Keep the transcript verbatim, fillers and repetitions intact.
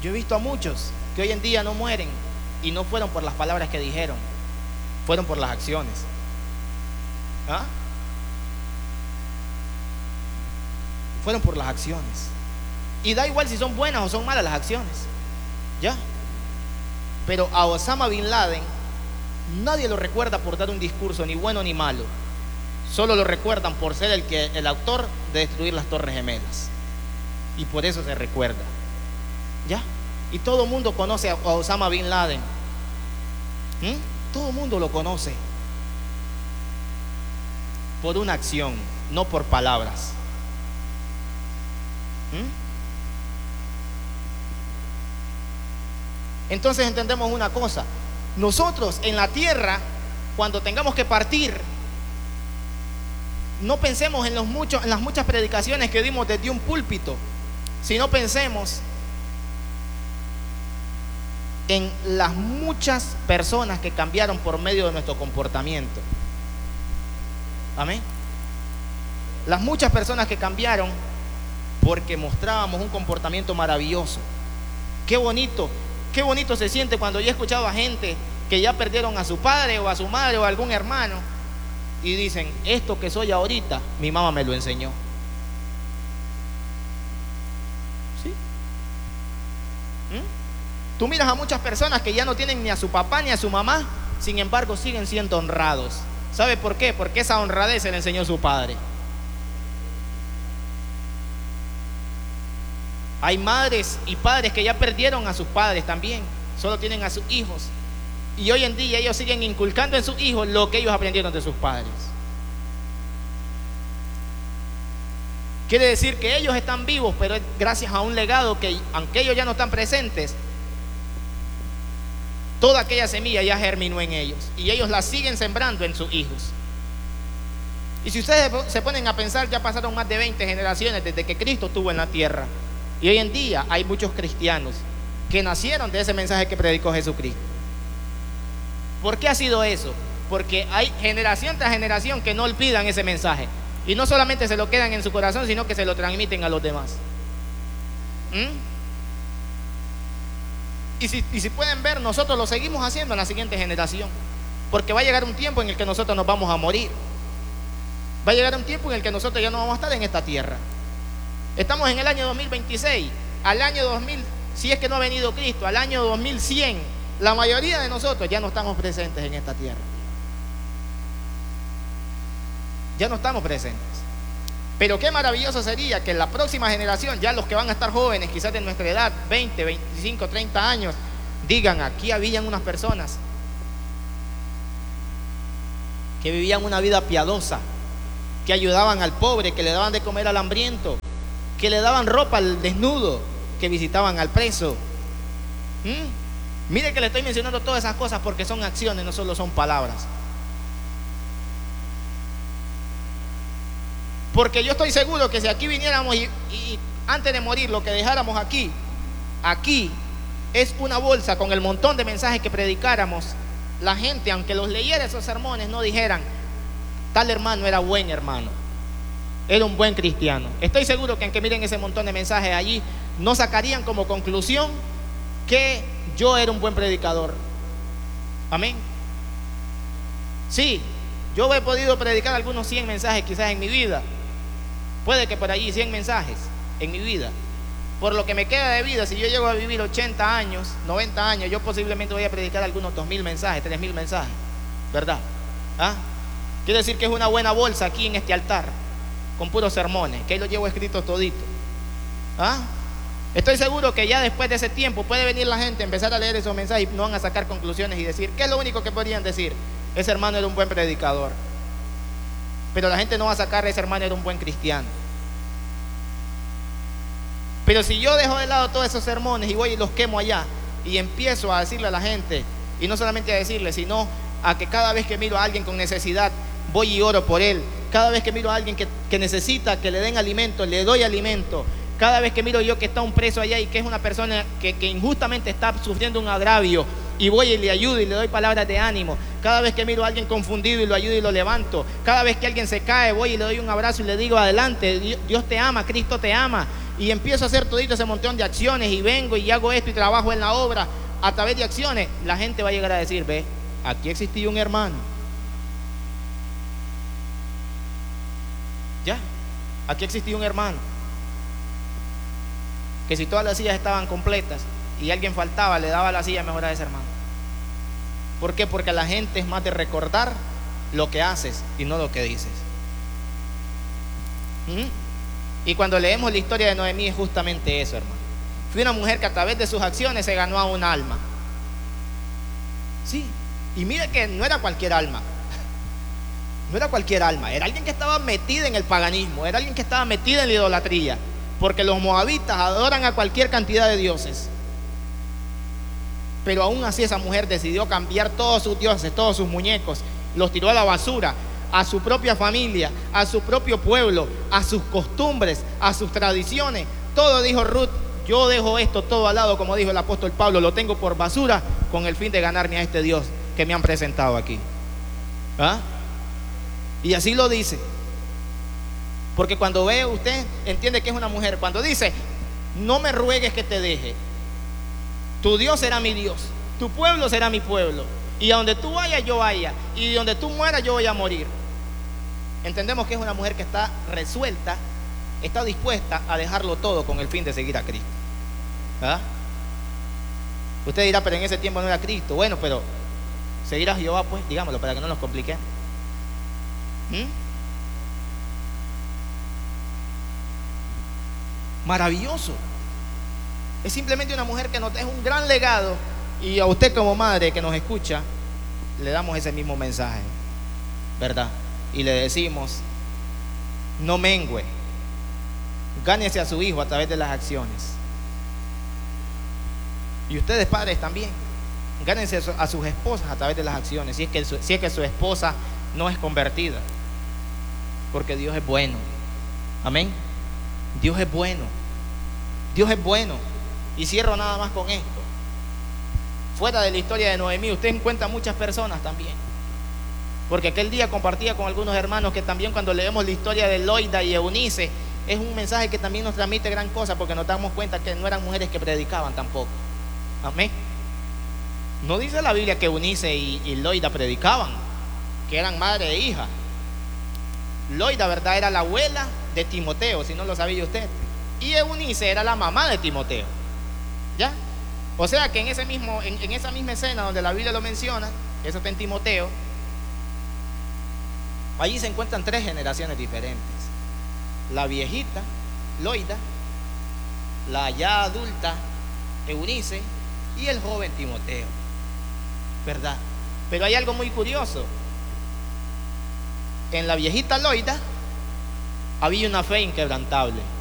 Yo he visto a muchos que hoy en día no mueren y no fueron por las palabras que dijeron, fueron por las acciones. ¿Ah? Fueron por las acciones. Y da igual si son buenas o son malas las acciones. ¿Ya? Pero a Osama Bin Laden nadie lo recuerda por dar un discurso ni bueno ni malo. Solo lo recuerdan por ser el, que, el autor de destruir las Torres Gemelas. Y por eso se recuerda. ¿Ya? Y todo el mundo conoce a Osama Bin Laden. ¿Mm? Todo el mundo lo conoce. Por una acción, no por palabras. ¿Mm? Entonces entendemos una cosa. Nosotros en la tierra, cuando tengamos que partir, no pensemos en, los muchos, en las muchas predicaciones que dimos desde un púlpito, sino pensemos en las muchas personas que cambiaron por medio de nuestro comportamiento. Amén. Las muchas personas que cambiaron porque mostrábamos un comportamiento maravilloso. Qué bonito, qué bonito se siente cuando yo he escuchado a gente que ya perdieron a su padre o a su madre o a algún hermano y dicen: esto que soy ahorita, mi mamá me lo enseñó. ¿Sí? ¿Mm? Tú miras a muchas personas que ya no tienen ni a su papá ni a su mamá, sin embargo siguen siendo honrados. ¿Sabe por qué? Porque esa honradez se le enseñó su padre. Hay madres y padres que ya perdieron a sus padres también, solo tienen a sus hijos. Y hoy en día ellos siguen inculcando en sus hijos lo que ellos aprendieron de sus padres. Quiere decir que ellos están vivos, pero es gracias a un legado que, aunque ellos ya no están presentes, toda aquella semilla ya germinó en ellos y ellos la siguen sembrando en sus hijos. Y si ustedes se ponen a pensar, ya pasaron más de veinte generaciones desde que Cristo estuvo en la tierra. Y hoy en día hay muchos cristianos que nacieron de ese mensaje que predicó Jesucristo. ¿Por qué ha sido eso? Porque hay generación tras generación que no olvidan ese mensaje. Y no solamente se lo quedan en su corazón, sino que se lo transmiten a los demás. ¿Mm? Y si, y si pueden ver, nosotros lo seguimos haciendo en la siguiente generación. Porque va a llegar un tiempo en el que nosotros nos vamos a morir. Va a llegar un tiempo en el que nosotros ya no vamos a estar en esta tierra. Estamos en el año dos mil veintiséis. Al año dos mil, si es que no ha venido Cristo, al año dos mil cien, la mayoría de nosotros ya no estamos presentes en esta tierra. Ya no estamos presentes. Pero qué maravilloso sería que en la próxima generación, ya los que van a estar jóvenes, quizás de nuestra edad, veinte, veinticinco, treinta años, digan: aquí habían unas personas que vivían una vida piadosa, que ayudaban al pobre, que le daban de comer al hambriento, que le daban ropa al desnudo, que visitaban al preso. ¿Mm? Mire que le estoy mencionando todas esas cosas porque son acciones, no solo son palabras. Porque yo estoy seguro que si aquí viniéramos y, y antes de morir lo que dejáramos aquí, aquí es una bolsa con el montón de mensajes que predicáramos, la gente, aunque los leyera esos sermones, no dijeran: tal hermano era buen hermano, era un buen cristiano. Estoy seguro que aunque miren ese montón de mensajes allí, no sacarían como conclusión que yo era un buen predicador. Amén. Sí, yo he podido predicar algunos cien mensajes quizás en mi vida. Puede que por allí cien mensajes en mi vida. Por lo que me queda de vida, si yo llego a vivir ochenta años, noventa años, yo posiblemente voy a predicar algunos dos mil mensajes, tres mil mensajes, ¿verdad? ¿Ah? Quiere decir que es una buena bolsa aquí en este altar, con puros sermones, que ahí los llevo escritos toditos. ¿Ah? Estoy seguro que ya después de ese tiempo puede venir la gente, empezar a leer esos mensajes y no van a sacar conclusiones y decir: ¿qué es lo único que podrían decir? Ese hermano era un buen predicador. Pero la gente no va a sacar: ese hermano era un buen cristiano. Pero si yo dejo de lado todos esos sermones y voy y los quemo allá y empiezo a decirle a la gente, y no solamente a decirle, sino a que cada vez que miro a alguien con necesidad, voy y oro por él. Cada vez que miro a alguien que, que necesita que le den alimento, le doy alimento. Cada vez que miro yo que está un preso allá y que es una persona que, que injustamente está sufriendo un agravio, y voy y le ayudo y le doy palabras de ánimo. Cada vez que miro a alguien confundido y lo ayudo y lo levanto. Cada vez que alguien se cae, voy y le doy un abrazo y le digo: adelante, Dios te ama, Cristo te ama. y empiezo a hacer todito ese montón de acciones y vengo y hago esto y trabajo en la obra a través de acciones, la gente va a llegar a decir, ve, aquí existía un hermano. Ya, aquí existía un hermano. Que si todas las sillas estaban completas y alguien faltaba, le daba la silla mejor a ese hermano. ¿Por qué? Porque la gente es más de recordar lo que haces y no lo que dices. ¿Mm? Y cuando leemos la historia de Noemí es justamente eso, hermano. Fue una mujer que a través de sus acciones se ganó a un alma. Sí, y mire que no era cualquier alma. No era cualquier alma, era alguien que estaba metida en el paganismo, era alguien que estaba metida en la idolatría, porque los moabitas adoran a cualquier cantidad de dioses. Pero aún así esa mujer decidió cambiar todos sus dioses, todos sus muñecos, los tiró a la basura, a su propia familia, a su propio pueblo, a sus costumbres, a sus tradiciones. Todo, dijo Ruth, yo dejo esto todo al lado, como dijo el apóstol Pablo, lo tengo por basura con el fin de ganarme a este Dios que me han presentado aquí. ¿Ah? Y así lo dice. Porque cuando ve usted, entiende que es una mujer. Cuando dice, no me ruegues que te deje, tu Dios será mi Dios, tu pueblo será mi pueblo, y a donde tú vayas yo vaya, y donde tú mueras yo voy a morir. Entendemos que es una mujer que está resuelta, está dispuesta a dejarlo todo con el fin de seguir a Cristo. ¿Ah? Usted dirá, pero en ese tiempo no era Cristo. Bueno, pero seguir a Jehová, pues, digámoslo, para que no nos compliquemos. ¿Mm? Maravilloso. Es simplemente una mujer que nos deja un gran legado, y a usted como madre que nos escucha le damos ese mismo mensaje, ¿verdad? Y le decimos, no mengue, gánese a su hijo a través de las acciones. Y ustedes padres también, gánense a sus esposas a través de las acciones, si es que su, si es que su esposa no es convertida, porque Dios es bueno. Amén. Dios es bueno. Dios es bueno. Y cierro nada más con esto. Fuera de la historia de Noemí, usted encuentra muchas personas también. Porque aquel día compartía con algunos hermanos que también cuando leemos la historia de Loida y Eunice, es un mensaje que también nos transmite gran cosa, porque nos damos cuenta que no eran mujeres que predicaban tampoco. Amén. No dice la Biblia que Eunice y, y Loida predicaban, que eran madre e hija. Loida, verdad, era la abuela de Timoteo, si no lo sabía usted, y Eunice era la mamá de Timoteo. ¿Ya? O sea que en, ese mismo, en, en esa misma escena donde la Biblia lo menciona, eso está en Timoteo, allí se encuentran tres generaciones diferentes: la viejita Loida, la ya adulta Eunice y el joven Timoteo, ¿verdad? Pero hay algo muy curioso. En la viejita Loida había una fe inquebrantable.